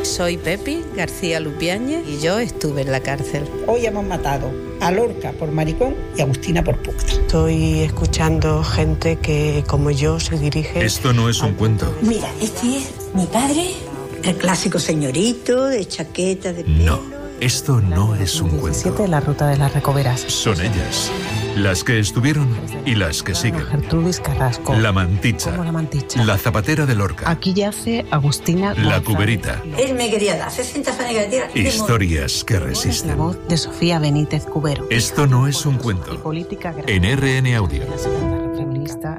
Soy Pepi García Lupiáñez y yo estuve en la cárcel. Hoy hemos matado a Lorca por maricón y a Agustina por puta. Estoy escuchando gente que, como yo, se dirige... Esto no es un cuento. Mira, este es mi padre, el clásico señorito de chaqueta de pelo. No, esto no es un cuento. 17, la ruta de las Recoveras. Son ellas, las que estuvieron y las que siguen. Gertrudis Carrasco. La Manticha. ¿Cómo la Manticha? La Zapatera de Lorca. Aquí yace Agustina La González. Cuberita. Él me quería dar 60 fanes que tira. Historias que La resisten. voz de Sofía Benítez Cubero. Esto no es un Y cuento. política En RN Audio. La segunda feminista.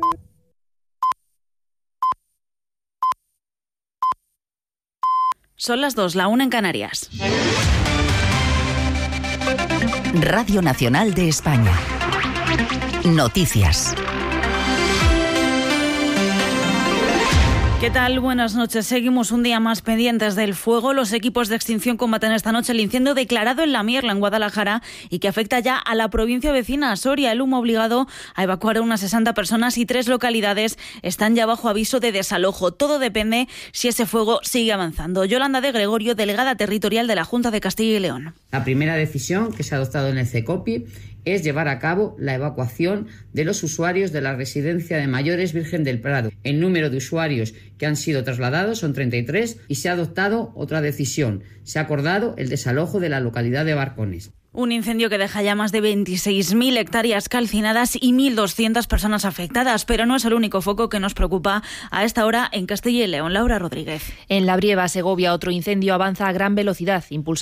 Son las 2, la 1 en Canarias. Radio Nacional de España. Noticias. ¿Qué tal? Buenas noches. Seguimos un día más pendientes del fuego. Los equipos de extinción combaten esta noche el incendio declarado en La Mierla, en Guadalajara, y que afecta ya a la provincia vecina, a Soria. El humo ha obligado a evacuar a unas 60 personas y 3 localidades están ya bajo aviso de desalojo. Todo depende si ese fuego sigue avanzando. Yolanda de Gregorio, delegada territorial de la Junta de Castilla y León. La primera decisión que se ha adoptado en el CECOPI es llevar a cabo la evacuación de los usuarios de la residencia de mayores Virgen del Prado. El número de usuarios que han sido trasladados son 33 y se ha adoptado otra decisión. Se ha acordado el desalojo de la localidad de Barcones. Un incendio que deja ya más de 26.000 hectáreas calcinadas y 1.200 personas afectadas, pero no es el único foco que nos preocupa a esta hora en Castilla y León. Laura Rodríguez. En La Brieva, Segovia, otro incendio avanza a gran velocidad, impulsado